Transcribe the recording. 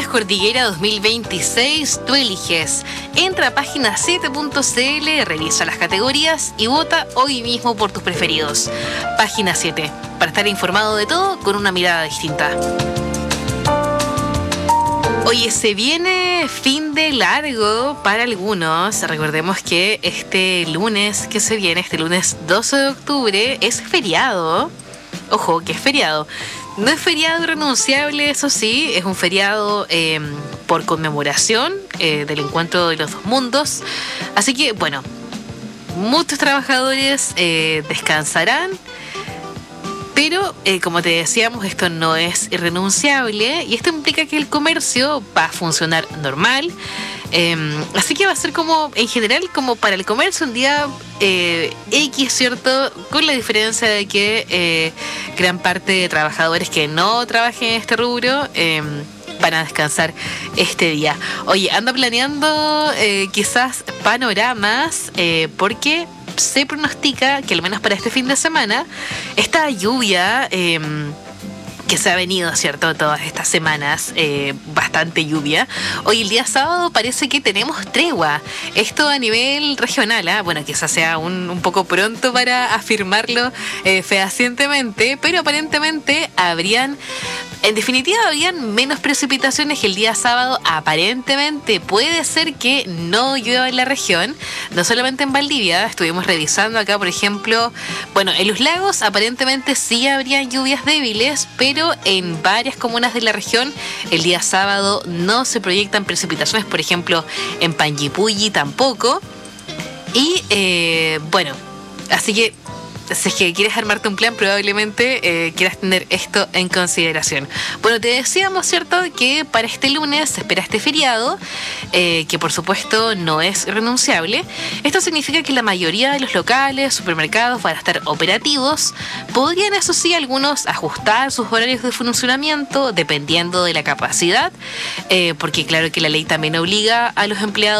Cordillera 2026 tú eliges. Entra a página 7.cl, revisa las categorías y vota hoy mismo por tus preferidos. Página 7, para estar informado de todo con una mirada distinta. Oye, se viene fin de largo para algunos. Recordemos que este lunes 12 de octubre, es feriado. Ojo, que es feriado. No es feriado irrenunciable, eso sí, es un feriado por conmemoración del encuentro de los dos mundos. Así que, bueno, muchos trabajadores descansarán. Pero, como te decíamos, esto no es irrenunciable y esto implica que el comercio va a funcionar normal. Así que va a ser como, en general, como para el comercio un día X, ¿cierto? Con la diferencia de que gran parte de trabajadores que no trabajen en este rubro van a descansar este día. Oye, anda planeando quizás panoramas porque se pronostica que al menos para este fin de semana esta lluvia que se ha venido, ¿cierto? Todas estas semanas, bastante lluvia. Hoy el día sábado parece que tenemos tregua. Esto a nivel regional, ¿eh? Bueno, quizás sea un poco pronto para afirmarlo fehacientemente, pero aparentemente habrían menos precipitaciones el día sábado. Aparentemente puede ser que no llueva en la región, no solamente en Valdivia. Estuvimos revisando acá, por ejemplo, bueno, en los lagos aparentemente sí habrían lluvias débiles, pero en varias comunas de la región el día sábado no se proyectan precipitaciones, por ejemplo en Panguipulli tampoco. Y bueno, así que si es que quieres armarte un plan, probablemente quieras tener esto en consideración. Bueno, te decíamos, ¿cierto?, que para este lunes se espera este feriado, que por supuesto no es renunciable. Esto significa que la mayoría de los locales, supermercados van a estar operativos. Podrían, eso sí, algunos ajustar sus horarios de funcionamiento dependiendo de la capacidad, porque claro que la ley también obliga a los empleados